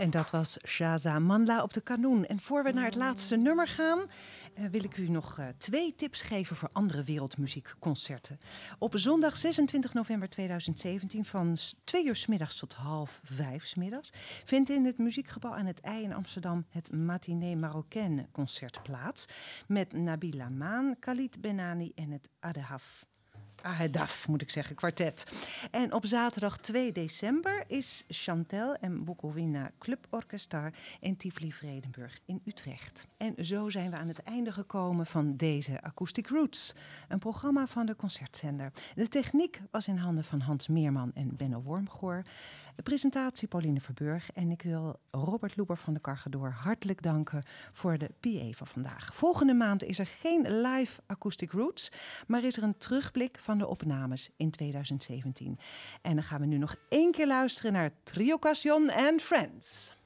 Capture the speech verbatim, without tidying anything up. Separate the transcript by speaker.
Speaker 1: En dat was Shaza Manla op de kanoen. En voor we naar het laatste nummer gaan, uh, wil ik u nog uh, twee tips geven voor andere wereldmuziekconcerten. Op zondag zesentwintig november tweeduizend zeventien van twee uur 's middags tot half vijf 's middags vindt in het Muziekgebouw aan het IJ in Amsterdam het Matinee Marocaine concert plaats. Met Nabila Maan, Khalid Benani en het Adehaf. Ahedaf, moet ik zeggen, kwartet. En op zaterdag twee december is Chantel en Bukowina Club Orchestra in Tivoli Vredenburg in Utrecht. En zo zijn we aan het einde gekomen van deze Acoustic Roots, een programma van de Concertzender. De techniek was in handen van Hans Meerman en Benno Wormgoor. De presentatie Pauline Verburg. En ik wil Robert Loeber van de Cargador hartelijk danken voor de P A van vandaag. Volgende maand is er geen live Acoustic Roots, maar is er een terugblik van de opnames in tweeduizend zeventien. En dan gaan we nu nog één keer luisteren naar Trio Cassion and Friends.